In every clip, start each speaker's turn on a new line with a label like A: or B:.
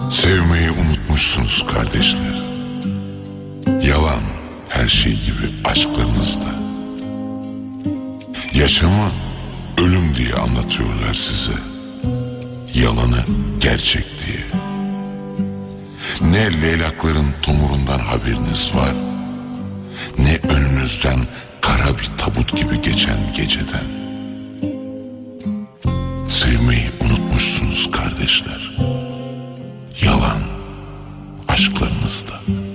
A: Sevmeyi unutmuşsunuz kardeşler. Yalan her şey gibi aşklarınızda. Yaşamı ölüm diye anlatıyorlar size. Yalanı gerçek diye. Ne leylakların tomurundan haberiniz var, ne önünüzden kara bir tabut gibi geçen geceden. Sevmeyi unutmuşsunuz kardeşler. Yalan aşklarınızda.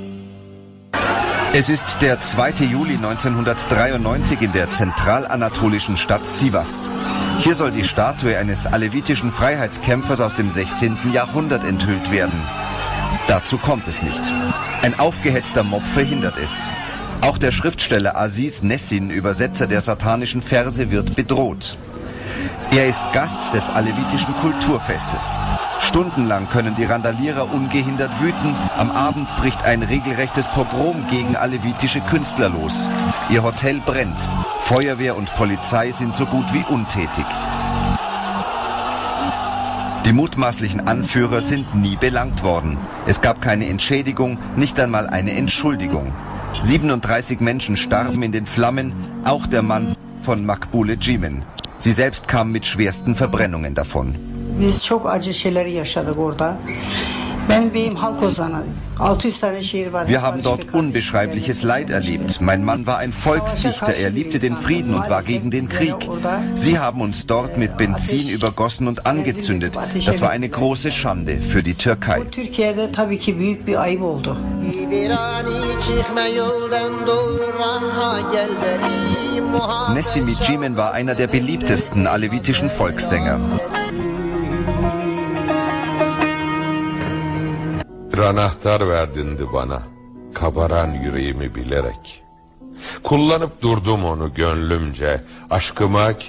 B: Es ist der 2. Juli 1993 in der zentralanatolischen Stadt Sivas. Hier soll die Statue eines alevitischen Freiheitskämpfers aus dem 16. Jahrhundert enthüllt werden. Dazu kommt es nicht. Ein aufgehetzter Mob verhindert es. Auch der Schriftsteller Aziz Nessin, Übersetzer der satanischen Verse, wird bedroht. Er ist Gast des alevitischen Kulturfestes. Stundenlang können die Randalierer ungehindert wüten. Am Abend bricht ein regelrechtes Pogrom gegen alevitische Künstler los. Ihr Hotel brennt. Feuerwehr und Polizei sind so gut wie untätig. Die mutmaßlichen Anführer sind nie belangt worden. Es gab keine Entschädigung, nicht einmal eine Entschuldigung. 37 Menschen starben in den Flammen, auch der Mann von Makbule Cimen. Sie selbst kam mit schwersten Verbrennungen davon.
C: Biz çok acı şeyleri yaşadık orada. Benim halk ozanı. 600 tane şiir var.
B: Wir haben dort unbeschreibliches Leid erlebt. Mein Mann war ein Volksdichter, er liebte den Frieden und war gegen den Krieg. Sie haben uns dort mit Benzin übergossen und angezündet. Das war eine große Schande für die Türkei.
C: Türkiye'de tabii ki büyük bir ayıp oldu.
B: Nesimi Cimen war einer der beliebtesten alevitischen Volkssänger.
D: Bir anahtar verdindi bana, kabaran yüreğimi bilerek. Kullanıp durdum onu gönlümce, aşkıma